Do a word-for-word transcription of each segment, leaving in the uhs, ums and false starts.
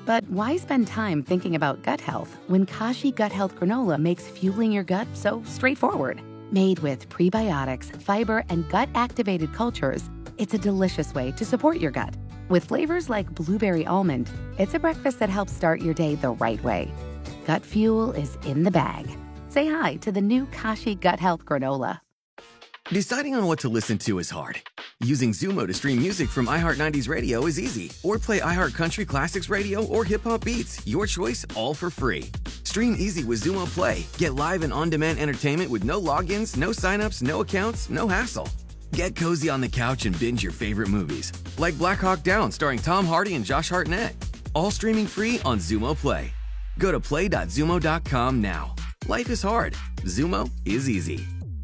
But why spend time thinking about gut health when Kashi Gut Health Granola makes fueling your gut so straightforward? Made with prebiotics, fiber, and gut-activated cultures, it's a delicious way to support your gut. With flavors like blueberry almond, it's a breakfast that helps start your day the right way. Gut fuel is in the bag. Say hi to the new Kashi Gut Health Granola. Deciding on what to listen to is hard. Using Zumo to stream music from iHeart nineties Radio is easy. Or play iHeart Country Classics Radio or Hip Hop Beats. Your choice, all for free. Stream easy with Zumo Play. Get live and on-demand entertainment with no logins, no signups, no accounts, no hassle. Get cozy on the couch and binge your favorite movies. Like Black Hawk Down starring Tom Hardy and Josh Hartnett. All streaming free on Zumo Play. Go to play dot zumo dot com now. Life is hard. Zumo is easy.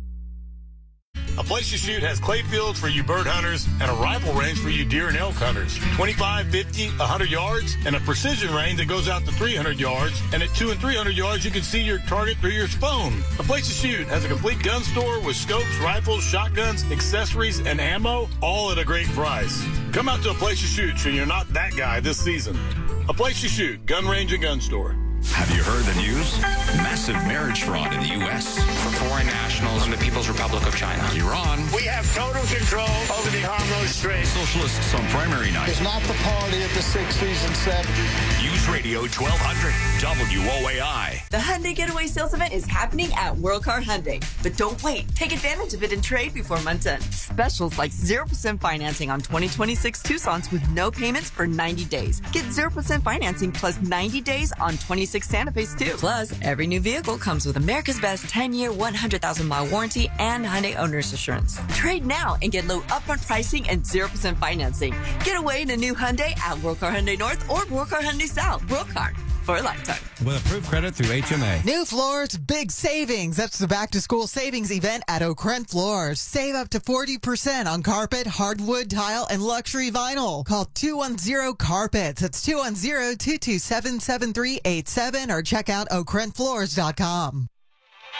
A Place to Shoot has clay fields for you bird hunters and a rifle range for you deer and elk hunters. twenty-five, fifty, one hundred yards, and a precision range that goes out to three hundred yards. And at two and three hundred yards, you can see your target through your phone. A Place to Shoot has a complete gun store with scopes, rifles, shotguns, accessories, and ammo, all at a great price. Come out to A Place to Shoot so you're not that guy this season. A Place to Shoot, gun range and gun store. Have you heard the news? Massive marriage fraud in the U S for foreign nationals from the People's Republic of China. Iran. We have total control over the Hormuz Strait. Socialists on primary night. It's not the party of the sixties and seventies. News Radio twelve hundred W O A I. The Hyundai Getaway Sales Event is happening at World Car Hyundai. But don't wait. Take advantage of it and trade before month end. Specials like zero percent financing on twenty twenty-six Tucson's with no payments for ninety days. Get zero percent financing plus ninety days on twenty-six Santa Fe's too. Plus, every new vehicle comes with America's Best ten-year, one hundred thousand mile warranty and Hyundai Owner's Assurance. Trade now and get low upfront pricing and zero percent financing. Get away in a new Hyundai at World Car Hyundai North or World Car Hyundai South. World Car. For a lifetime. With approved credit through H M A. New floors, big savings. That's the back-to-school savings event at O'Krent Floors. Save up to forty percent on carpet, hardwood, tile, and luxury vinyl. Call two one zero carpets. That's two one zero, two two seven, seven three eight seven or check out oakrent floors dot com.